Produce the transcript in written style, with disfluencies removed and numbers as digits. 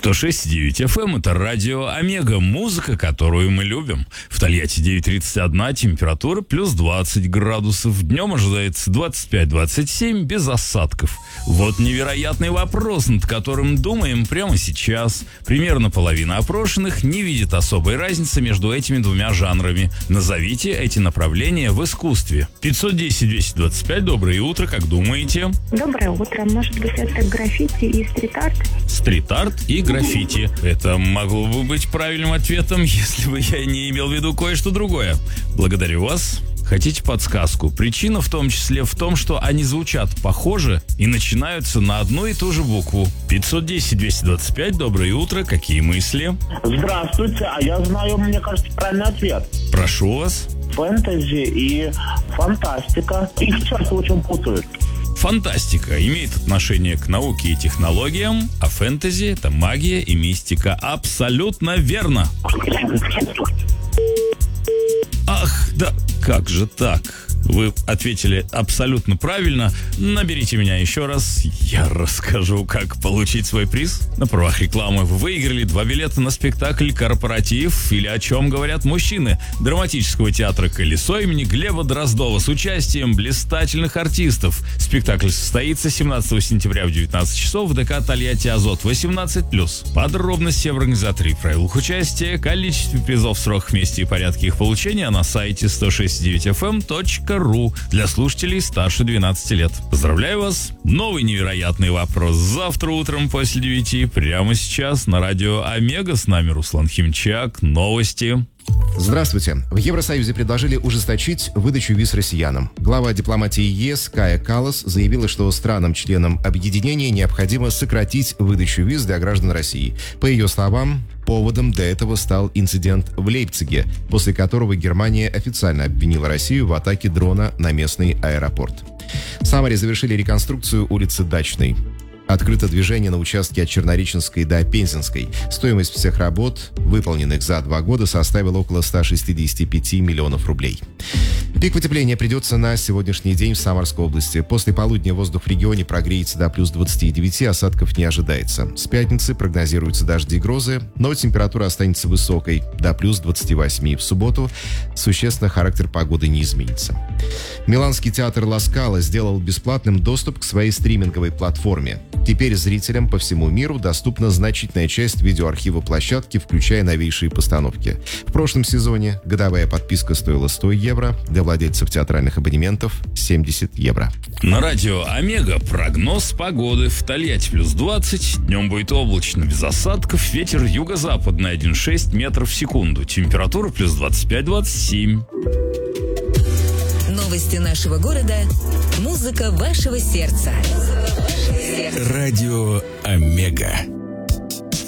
106,9 FM – это радио Омега, музыка, которую мы любим. В Тольятти 9:31, температура плюс 20 градусов. Днем ожидается 25-27, без осадков. Вот невероятный вопрос, над которым думаем прямо сейчас. Примерно половина опрошенных не видит особой разницы между этими двумя жанрами. Назовите эти направления в искусстве. 510-225, доброе утро, как думаете? Доброе утро. Может быть, это граффити и стрит-арт? Стрит-арт и граффити. Это могло бы быть правильным ответом, если бы я не имел в виду кое-что другое. Благодарю вас. Хотите подсказку? Причина в том числе в том, что они звучат похоже и начинаются на одну и ту же букву. 510-225, доброе утро, какие мысли? Здравствуйте, а я знаю, мне кажется, правильный ответ. Прошу вас. Фэнтези и фантастика. Их часто очень путают. Фантастика имеет отношение к науке и технологиям, а фэнтези – это магия и мистика. Абсолютно верно. Ах, да, как же так? Вы ответили абсолютно правильно. Наберите меня еще раз. Я расскажу, как получить свой приз. На правах рекламы вы выиграли 2 билета на спектакль «Корпоратив» или «О чем говорят мужчины» драматического театра «Колесо» имени Глеба Дроздова с участием блистательных артистов. Спектакль состоится 17 сентября в 19 часов в ДК «Тольятти Азот» 18+. Подробности об организаторе и правилах участия, количестве призов, сроках, месте и порядке их получения на сайте 106.9fm.ru для слушателей старше 12 лет. Поздравляю вас! Новый невероятный вопрос завтра утром после 9. Прямо сейчас на радио Омега. С нами Руслан Химчак. Новости. Здравствуйте. В Евросоюзе предложили ужесточить выдачу виз россиянам. Глава дипломатии ЕС Кая Каллас заявила, что странам-членам объединения необходимо сократить выдачу виз для граждан России. По ее словам, поводом для этого стал инцидент в Лейпциге, после которого Германия официально обвинила Россию в атаке дрона на местный аэропорт. В Самаре завершили реконструкцию улицы Дачной. Открыто движение на участке от Чернореченской до Пензенской. Стоимость всех работ, выполненных за 2 года, составила около 165 миллионов рублей. Пик потепления придется на сегодняшний день в Самарской области. После полудня воздух в регионе прогреется до плюс 29, осадков не ожидается. С пятницы прогнозируются дожди и грозы, но температура останется высокой, до плюс 28. В субботу существенно характер погоды не изменится. Миланский театр Ла Скала сделал бесплатным доступ к своей стриминговой платформе. Теперь зрителям по всему миру доступна значительная часть видеоархива площадки, включая новейшие постановки. В прошлом сезоне годовая подписка стоила 100 евро, для владельцев театральных абонементов 70 евро. На радио Омега прогноз погоды. В Тольятти плюс 20, днем будет облачно, без осадков, ветер юго-западный 1,6 метров в секунду, температура плюс 25-27. Новости нашего города, музыка вашего сердца. Радио Омега.